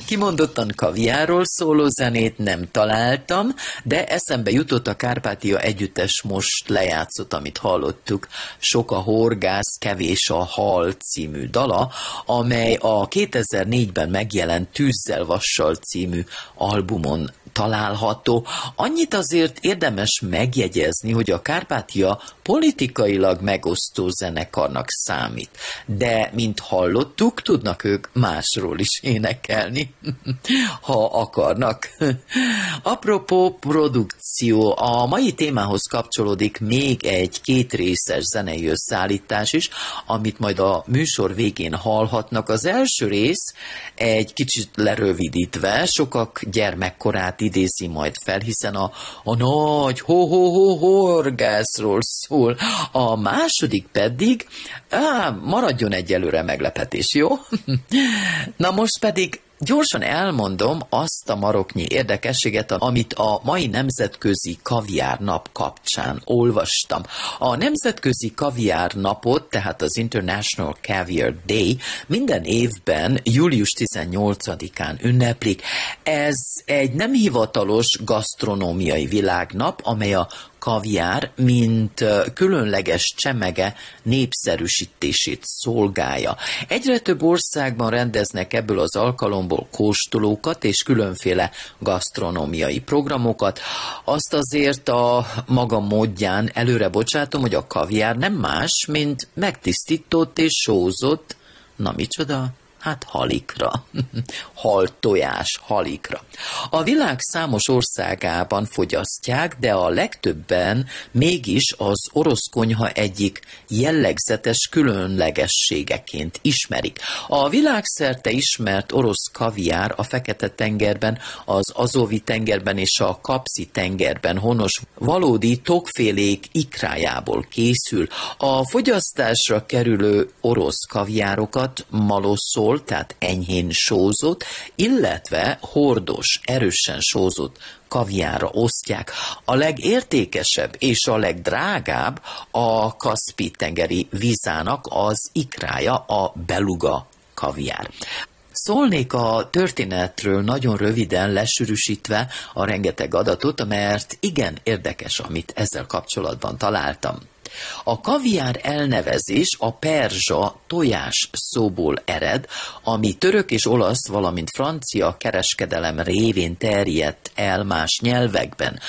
Kimondottan kaviárról szóló zenét nem találtam, de eszembe jutott a Kárpátia Együttes most lejátszott, amit hallottuk, Sok a horgász, kevés a hal című dala, amely a 2004-ben megjelent Tűzzel vassal című albumon található. Annyit azért érdemes megjegyezni, hogy a Kárpátia politikailag megosztó zenekarnak számít, de mint hallottuk, tudnak ők másról is énekelni, ha akarnak. Apropó produkció, a mai témához kapcsolódik még egy kétrészes zenei összeállítás is, amit majd a műsor végén hallhatnak. Az első rész egy kicsit lerövidítve, sokak gyermekkorát idézi majd fel, hiszen a nagy horgászról szól. A második pedig, maradjon egyelőre meglepetés, jó? Na most pedig gyorsan elmondom azt a maroknyi érdekességet, amit a mai Nemzetközi Kaviár Nap kapcsán olvastam. A Nemzetközi Kaviár Napot, tehát az International Caviar Day minden évben július 18-án ünneplik. Ez egy nem hivatalos gasztronómiai világnap, amely a kaviár, mint különleges csemege népszerűsítését szolgálja. Egyre több országban rendeznek ebből az alkalomból kóstolókat és különféle gasztronómiai programokat. Azt azért a maga módján előre bocsátom, hogy a kaviár nem más, mint megtisztított és sózott, na micsoda? Hát halikra. Haltojás halikra. A világ számos országában fogyasztják, de a legtöbben mégis az orosz konyha egyik jellegzetes különlegességeként ismerik. A világszerte ismert orosz kaviár a Fekete-tengerben, az Azovi-tengerben és a Kapszi-tengerben honos valódi tokfélék ikrájából készül. A fogyasztásra kerülő orosz kaviárokat maloszol, tehát enyhén sózott, illetve hordos, erősen sózott kaviárra osztják. A legértékesebb és a legdrágább a Kaszpi-tengeri vizának az ikrája, a beluga kaviár. Szólnék a történetről nagyon röviden lesűrűsítve a rengeteg adatot, mert igen érdekes, amit ezzel kapcsolatban találtam. A kaviár elnevezés a perzsa tojás szóból ered, ami török és olasz, valamint francia kereskedelem révén terjedt el más nyelvekben.